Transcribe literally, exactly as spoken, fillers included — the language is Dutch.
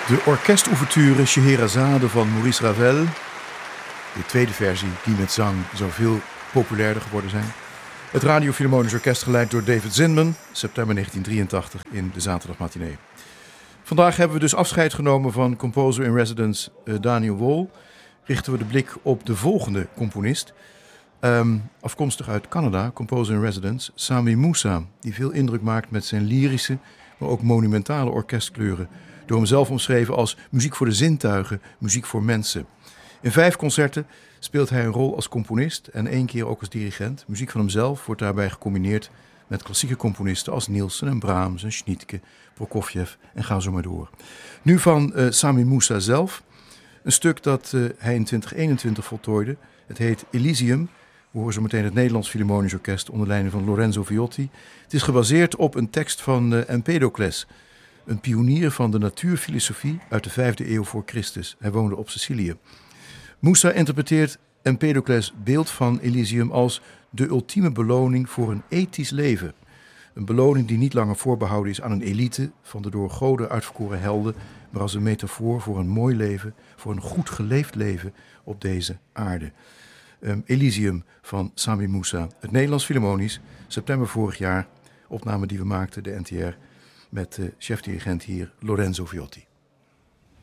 De orkestouverture Scheherazade van Maurice Ravel. De tweede versie, die met zang zoveel populairder geworden zijn. Het Radio Philharmonisch Orkest geleid door David Zinman, september negentien drieëntachtig in de zaterdagmatinee. Vandaag hebben we dus afscheid genomen van composer in residence uh, Daniel Wohl. Richten we de blik op de volgende componist. Um, afkomstig uit Canada, composer in residence Sami Moussa, die veel indruk maakt met zijn lyrische, maar ook monumentale orkestkleuren. Door hem zelf omschreven als muziek voor de zintuigen, muziek voor mensen. In vijf concerten speelt hij een rol als componist en één keer ook als dirigent. Muziek van hemzelf wordt daarbij gecombineerd met klassieke componisten als Nielsen en Brahms en Schnittke, Prokofjev en ga zo maar door. Nu van uh, Sami Moussa zelf. Een stuk dat uh, hij in twintig eenentwintig voltooide. Het heet Elysium. We horen zo meteen het Nederlands Philharmonisch Orkest onder leiding van Lorenzo Viotti. Het is gebaseerd op een tekst van uh, Empedocles, een pionier van de natuurfilosofie uit de vijfde eeuw voor Christus. Hij woonde op Sicilië. Moussa interpreteert Empedocles' beeld van Elysium als de ultieme beloning voor een ethisch leven. Een beloning die niet langer voorbehouden is aan een elite van de door goden uitverkoren helden, maar als een metafoor voor een mooi leven, voor een goed geleefd leven op deze aarde. Um, Elysium van Sami Moussa, het Nederlands Philharmonisch, september vorig jaar, opname die we maakten, de N T R, met de chef-dirigent hier Lorenzo Viotti.